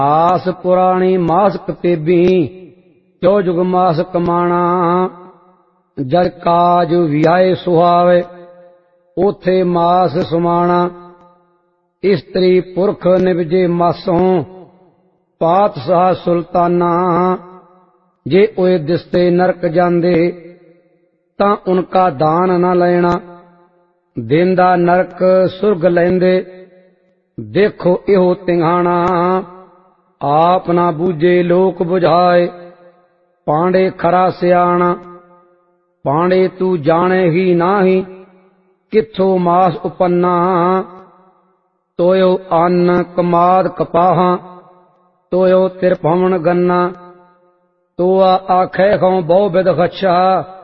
आस पुराणी मास कतेबी, क्यों जुग मास कमाना। जड़ काज विआए सुहावे, ओथे मास सुमाना। इस्त्री पुरख निवजे मासों, पातशाह सुल्ताना। जे ओए दिसते नरक जांदे, तां उनका दान न लेना। देंदा नरक सुरग लैंदे, देखो इहो तिंघाना। आप ना बूझे लोक बुझाए, पांडे खरा सियाणा। पांडे तू जाने ही नाही, किथो मास उपन्ना। तोयो अन्न कमाद कपाहा, तोयो तिरपवण गन्ना। तोआ आखे खों बहु बिद खच्छा,